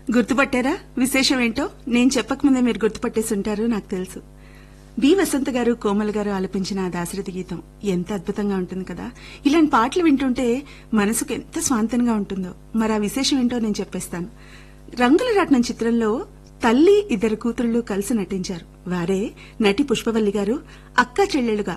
గుర్తుపట్టారా? విశేషం ఏంటో నేను చెప్పకముందే మీరు గుర్తుపట్టేసి ఉంటారు, నాకు తెలుసు. బి వసంత గారు, కోమల్ గారు ఆలపించిన ఆ దాశరథి గీతం ఎంత అద్భుతంగా ఉంటుంది కదా. ఇలాంటి పాటలు వింటుంటే మనసుకు ఎంత స్వాంతంగా ఉంటుందో. మరి ఆ విశేషం ఏంటో నేను చెప్పేస్తాను. రంగుల రాట్నం చిత్రంలో తల్లి, ఇద్దరు కూతుళ్లు కలిసి నటించారు. వారే నటి పుష్పవల్లి గారు, అక్కా చెల్లెలుగా